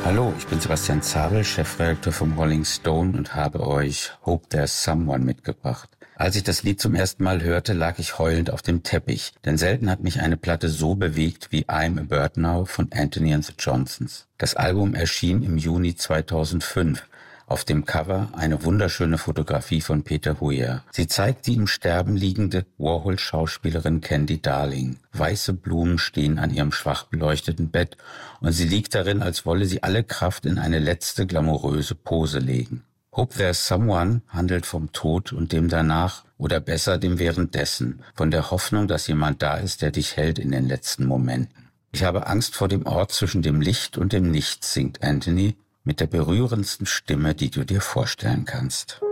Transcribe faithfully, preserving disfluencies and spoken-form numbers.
Hallo, ich bin Sebastian Zabel, Chefredakteur vom Rolling Stone und habe euch Hope There's Someone mitgebracht. Als ich das Lied zum ersten Mal hörte, lag ich heulend auf dem Teppich, denn selten hat mich eine Platte so bewegt wie I'm a Bird Now von Anthony and the Johnsons. Das Album erschien im Juni zweitausendfünf. Auf dem Cover eine wunderschöne Fotografie von Peter Weir. Sie zeigt die im Sterben liegende Warhol-Schauspielerin Candy Darling. Weiße Blumen stehen an ihrem schwach beleuchteten Bett und sie liegt darin, als wolle sie alle Kraft in eine letzte glamouröse Pose legen. Hope There's Someone handelt vom Tod und dem danach, oder besser dem währenddessen, von der Hoffnung, dass jemand da ist, der dich hält in den letzten Momenten. Ich habe Angst vor dem Ort zwischen dem Licht und dem Nichts, singt Anthony mit der berührendsten Stimme, die du dir vorstellen kannst.